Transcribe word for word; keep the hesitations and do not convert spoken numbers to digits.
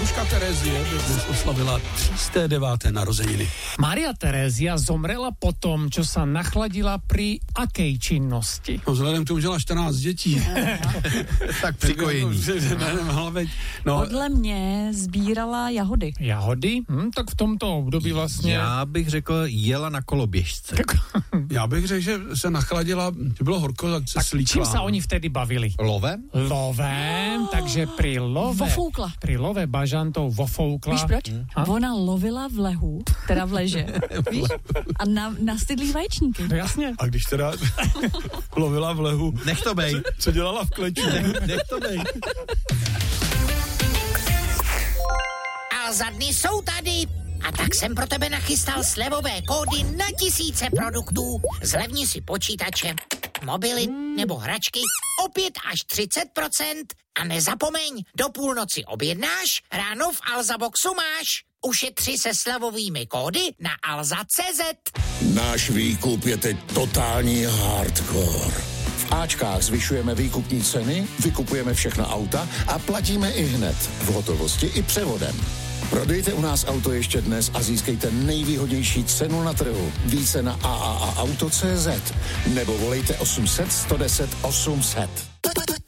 babuška Terezie by dnes oslavila tři sta deváté narozeniny. Mária Terézia zomrela po tom, čo sa nachladila pri akej činnosti? No vzhledem k tomu, že měla čtrnáct dětí. Tak přikojení. No, Podle mě sbírala jahody. Jahody? Hm, tak v tomto období vlastně... Já bych řekl, jela na koloběžce. já bych řekl, že se nachladila, že bylo horko, tak se tak slíkla. čím sa oni vtedy bavili? Lovem? Lovem, takže pri love... Vofoukla. Pri love bažantov vofoukla. Víš proč? Ha? Ona lovila v lehu, teda v leže. Víš? A na, nastydlý vaječníky. No jasně. A když teda lovila v lehu, Nech to bej. co dělala v kleču? Nech, nech to bej. A za dny jsou tady. A tak jsem pro tebe nachystal slevové kódy na tisíce produktů. Zlevni si počítače, mobily nebo hračky o pět až třicet procent. A nezapomeň, do půlnoci objednáš, ráno v Alzaboxu máš. Ušetři se slevovými kódy na alza tečka cé zet. Náš výkup je teď totální hardcore. V Ačkách zvyšujeme výkupní ceny, vykupujeme všechna auta a platíme i hned, v hotovosti i převodem. Prodejte u nás auto ještě dnes a získejte nejvýhodnější cenu na trhu. Více na a a a auto tečka cé zet nebo volejte osm set, sto deset, osm set.